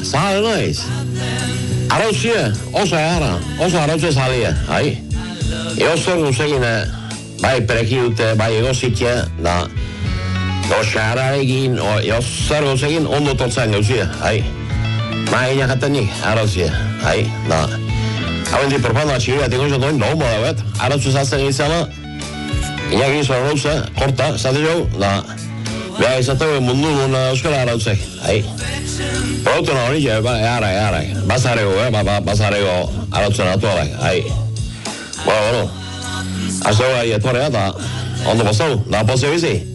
saa naiz. Arauzia, oso arauzia zalia, hai. Eo zer guzegine, bai pereki dute, bai egozitia, da, goxara egin, eo zer guzegin ondo tortzen gauzia, hai. Bai, jaten nik, arauzia, hai, da. Hau endi propando atxibia, tiko jo doin, lomo da bet, arauzia zazten izala, inak izan arauza, korta, zate jo, da, beha izateu mundu nuna euskara arauzek, hai. Produktu hori, eara, bazarego, bazarego arautzen atualak, hai. Bueno, azte hori etorrea, da, ondo postau, da pozio bizi.